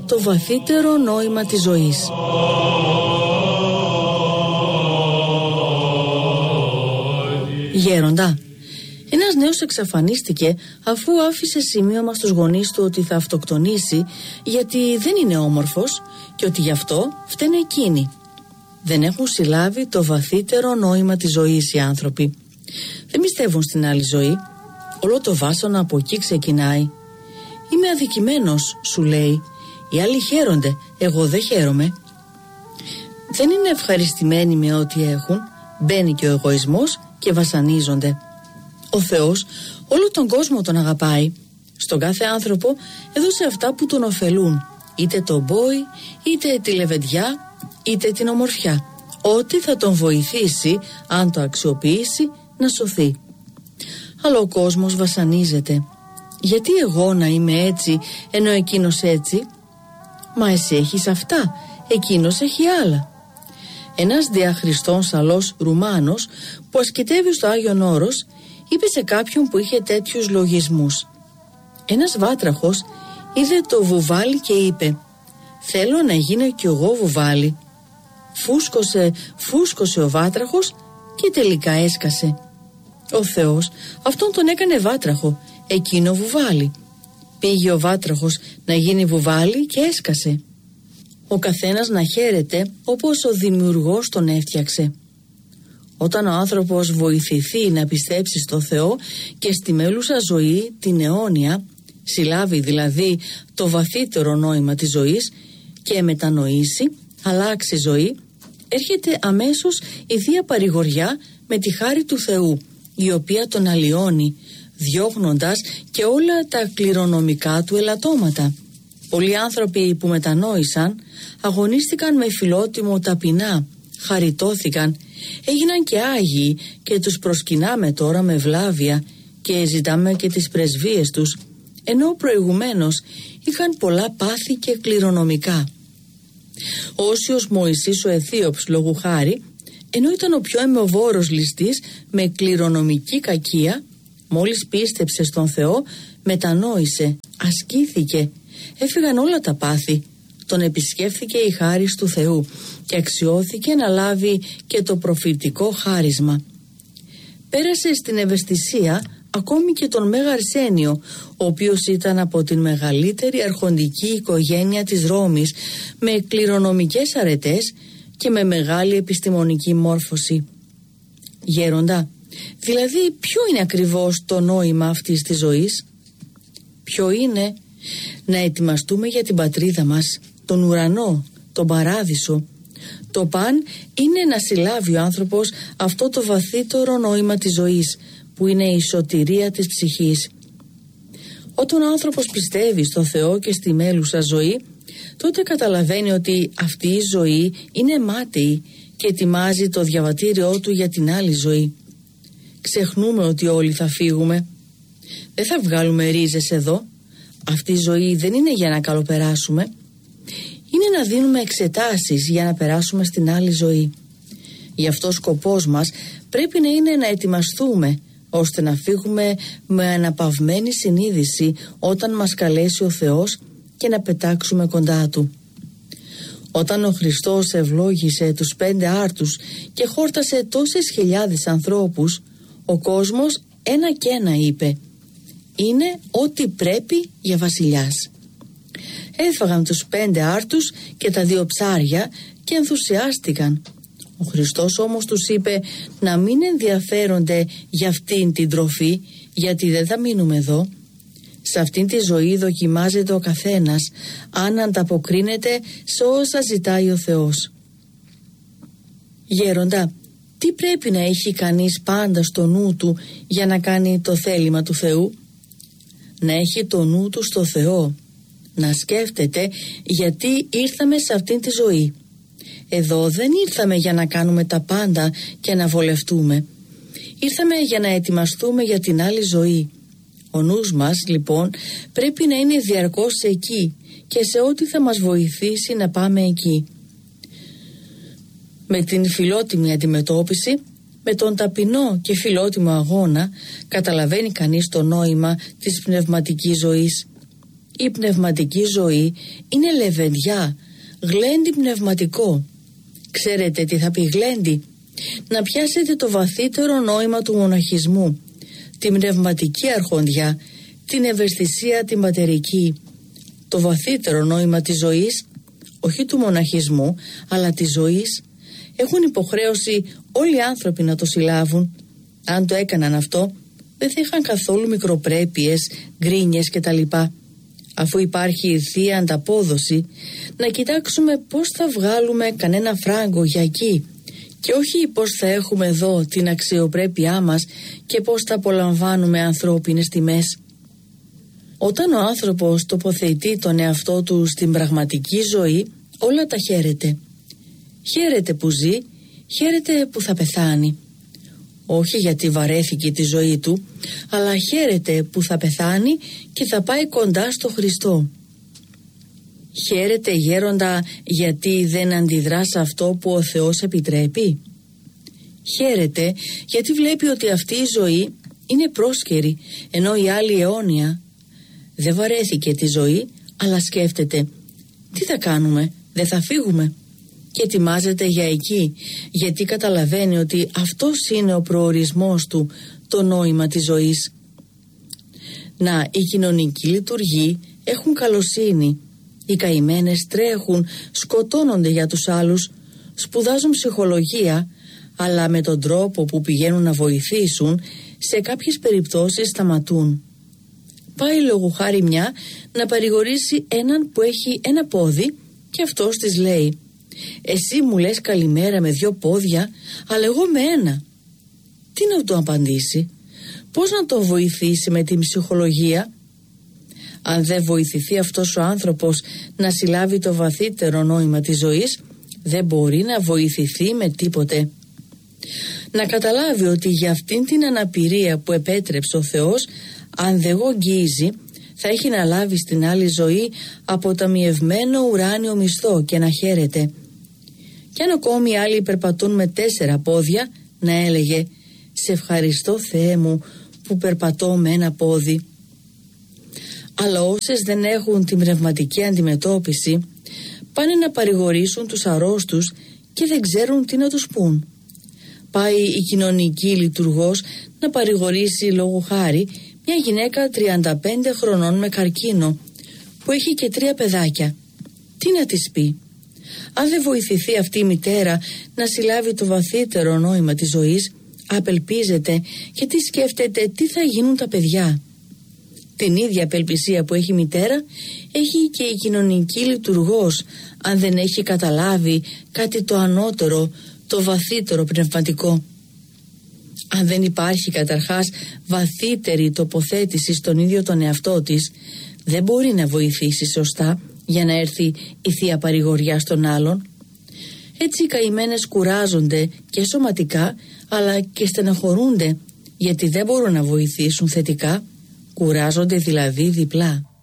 το βαθύτερο νόημα της ζωής. Γέροντα, ένας νέος εξαφανίστηκε αφού άφησε σημείωμα στους γονείς του ότι θα αυτοκτονήσει γιατί δεν είναι όμορφος και ότι γι' αυτό φταίνε εκείνοι. Δεν έχουν συλλάβει το βαθύτερο νόημα της ζωής οι άνθρωποι. Δεν πιστεύουν στην άλλη ζωή. Όλο το βάσανο από εκεί ξεκινάει. Είμαι αδικημένος, σου λέει. Οι άλλοι χαίρονται, εγώ δεν χαίρομαι. Δεν είναι ευχαριστημένοι με ό,τι έχουν. Μπαίνει και ο εγωισμός και βασανίζονται. Ο Θεός όλο τον κόσμο τον αγαπάει. Στον κάθε άνθρωπο έδωσε αυτά που τον ωφελούν. Είτε τον μπόι, είτε τη λεβεντιά, είτε την ομορφιά. Ό,τι θα τον βοηθήσει, αν το αξιοποιήσει, να σωθεί. Αλλά ο κόσμος βασανίζεται. Γιατί εγώ να είμαι έτσι, ενώ εκείνος έτσι? Μα εσύ έχεις αυτά, εκείνος έχει άλλα. Ένας διαχριστών σαλός Ρουμάνος που ασκητεύει στο Άγιον Όρος είπε σε κάποιον που είχε τέτοιους λογισμούς. Ένας βάτραχος είδε το βουβάλι και είπε «Θέλω να γίνω κι εγώ βουβάλι». Φούσκωσε ο βάτραχος και τελικά έσκασε. Ο Θεός αυτόν τον έκανε βάτραχο, εκείνο βουβάλι. Πήγε ο βάτραχος να γίνει βουβάλι και έσκασε. Ο καθένας να χαίρεται όπως ο Δημιουργός τον έφτιαξε. Όταν ο άνθρωπος βοηθηθεί να πιστέψει στο Θεό και στη μέλουσα ζωή την αιώνια, συλλάβει δηλαδή το βαθύτερο νόημα της ζωής και μετανοήσει, αλλάξει ζωή, έρχεται αμέσως η Θεία Παρηγοριά με τη χάρη του Θεού, η οποία τον αλλοιώνει, διώχνοντας και όλα τα κληρονομικά του ελαττώματα. Πολλοί άνθρωποι που μετανόησαν αγωνίστηκαν με φιλότιμο ταπεινά, χαριτώθηκαν, έγιναν και άγιοι και τους προσκυνάμε τώρα με βλάβεια και ζητάμε και τις πρεσβείες τους, ενώ προηγουμένως είχαν πολλά πάθη και κληρονομικά. Ο Όσιος Μωυσής ο Αιθίωπς λόγου χάρη, ενώ ήταν ο πιο αιμοβόρος ληστής με κληρονομική κακία, μόλις πίστεψε στον Θεό, μετανόησε, ασκήθηκε, έφυγαν όλα τα πάθη, τον επισκέφθηκε η χάρις του Θεού και αξιώθηκε να λάβει και το προφητικό χάρισμα. Πέρασε στην ευαισθησία ακόμη και τον Μέγα Αρσένιο, ο οποίος ήταν από την μεγαλύτερη αρχοντική οικογένεια της Ρώμης, με κληρονομικές αρετές και με μεγάλη επιστημονική μόρφωση. Γέροντα, δηλαδή ποιο είναι ακριβώς το νόημα αυτής της ζωής? Ποιο είναι? Να ετοιμαστούμε για την πατρίδα μας, τον ουρανό, τον παράδεισο. Το παν είναι να συλλάβει ο άνθρωπος αυτό το βαθύτερο νόημα της ζωής, που είναι η σωτηρία της ψυχής. Όταν ο άνθρωπος πιστεύει στο Θεό και στη μέλουσα ζωή, τότε καταλαβαίνει ότι αυτή η ζωή είναι μάταιη και ετοιμάζει το διαβατήριό του για την άλλη ζωή. Ξεχνούμε ότι όλοι θα φύγουμε. Δεν θα βγάλουμε ρίζες εδώ. Αυτή η ζωή δεν είναι για να καλοπεράσουμε. Είναι να δίνουμε εξετάσεις για να περάσουμε στην άλλη ζωή. Γι' αυτό ο σκοπός μας πρέπει να είναι να ετοιμαστούμε, ώστε να φύγουμε με αναπαυμένη συνείδηση όταν μας καλέσει ο Θεός και να πετάξουμε κοντά Του. Όταν ο Χριστός ευλόγησε τους 5 άρτους και χόρτασε τόσες χιλιάδες ανθρώπους, ο κόσμος ένα και ένα είπε: είναι ό,τι πρέπει για βασιλιάς. Έφαγαν τους 5 άρτους και τα 2 ψάρια και ενθουσιάστηκαν. Ο Χριστός όμως τους είπε να μην ενδιαφέρονται για αυτήν την τροφή, γιατί δεν θα μείνουμε εδώ. Σε αυτήν τη ζωή δοκιμάζεται ο καθένας αν ανταποκρίνεται σε όσα ζητάει ο Θεός. Γέροντα, τι πρέπει να έχει κανείς πάντα στο νου του για να κάνει το θέλημα του Θεού? Να έχει το νου του στο Θεό, να σκέφτεται γιατί ήρθαμε σε αυτήν τη ζωή. Εδώ δεν ήρθαμε για να κάνουμε τα πάντα και να βολευτούμε. Ήρθαμε για να ετοιμαστούμε για την άλλη ζωή. Ο νους μας λοιπόν πρέπει να είναι διαρκώς εκεί και σε ό,τι θα μας βοηθήσει να πάμε εκεί. Με την φιλότιμη αντιμετώπιση, με τον ταπεινό και φιλότιμο αγώνα, καταλαβαίνει κανείς το νόημα της πνευματικής ζωής. Η πνευματική ζωή είναι λεβεντιά, γλέντι πνευματικό. Ξέρετε τι θα πει γλέντι? Να πιάσετε το βαθύτερο νόημα του μοναχισμού, την πνευματική αρχοντιά, την ευαισθησία την πατερική, το βαθύτερο νόημα της ζωής, όχι του μοναχισμού, αλλά της ζωής. Έχουν υποχρέωση όλοι οι άνθρωποι να το συλλάβουν. Αν το έκαναν αυτό, δεν θα είχαν καθόλου μικροπρέπειες, γκρίνιες κτλ. Αφού υπάρχει η θεία ανταπόδοση, να κοιτάξουμε πώς θα βγάλουμε κανένα φράγκο για εκεί και όχι πώς θα έχουμε εδώ την αξιοπρέπειά μας και πώς θα απολαμβάνουμε ανθρώπινες τιμές. Όταν ο άνθρωπος τοποθετεί τον εαυτό του στην πραγματική ζωή, όλα τα χαίρεται. Χαίρεται που ζει, χαίρεται που θα πεθάνει. Όχι γιατί βαρέθηκε τη ζωή του, αλλά χαίρεται που θα πεθάνει και θα πάει κοντά στο Χριστό. Χαίρεται γέροντα γιατί δεν αντιδρά σε αυτό που ο Θεός επιτρέπει. Χαίρεται γιατί βλέπει ότι αυτή η ζωή είναι πρόσκαιρη, ενώ η άλλη αιώνια. Δεν βαρέθηκε τη ζωή, αλλά σκέφτεται, τι θα κάνουμε, δεν θα φύγουμε? Και ετοιμάζεται για εκεί, γιατί καταλαβαίνει ότι αυτός είναι ο προορισμός του, το νόημα της ζωής. Να, οι κοινωνικοί λειτουργοί έχουν καλοσύνη. Οι καημένες τρέχουν, σκοτώνονται για τους άλλους, σπουδάζουν ψυχολογία, αλλά με τον τρόπο που πηγαίνουν να βοηθήσουν, σε κάποιες περιπτώσεις σταματούν. Πάει λόγου χάρη μια να παρηγορήσει έναν που έχει ένα πόδι και αυτός της λέει, εσύ μου λες καλημέρα με 2 πόδια, αλλά εγώ με 1. Τι να του απαντήσει? Πώς να τον βοηθήσει με την ψυχολογία? Αν δεν βοηθηθεί αυτός ο άνθρωπος να συλλάβει το βαθύτερο νόημα της ζωής, δεν μπορεί να βοηθηθεί με τίποτε. Να καταλάβει ότι για αυτήν την αναπηρία που επέτρεψε ο Θεός, αν δεν γογγίζει, θα έχει να λάβει στην άλλη ζωή αποταμιευμένο ουράνιο μισθό και να χαίρεται. Κι αν ακόμη άλλοι περπατούν με 4 πόδια, να έλεγε, σε ευχαριστώ Θεέ μου που περπατώ με 1 πόδι. Αλλά όσες δεν έχουν την πνευματική αντιμετώπιση, πάνε να παρηγορήσουν τους αρρώστους και δεν ξέρουν τι να τους πούν. Πάει η κοινωνική λειτουργός να παρηγορήσει λόγου χάρη μια γυναίκα 35 χρονών με καρκίνο που έχει και 3 παιδάκια. Τι να της πει? Αν δεν βοηθηθεί αυτή η μητέρα να συλλάβει το βαθύτερο νόημα της ζωής, απελπίζεται γιατί σκέφτεται τι θα γίνουν τα παιδιά. Την ίδια απελπισία που έχει η μητέρα έχει και η κοινωνική λειτουργός, αν δεν έχει καταλάβει κάτι το ανώτερο, το βαθύτερο πνευματικό. Αν δεν υπάρχει καταρχάς βαθύτερη τοποθέτηση στον ίδιο τον εαυτό της, δεν μπορεί να βοηθήσει σωστά για να έρθει η θεία παρηγοριά στον άλλον. Έτσι οι καημένες κουράζονται και σωματικά, αλλά και στεναχωρούνται, γιατί δεν μπορούν να βοηθήσουν θετικά, κουράζονται δηλαδή διπλά.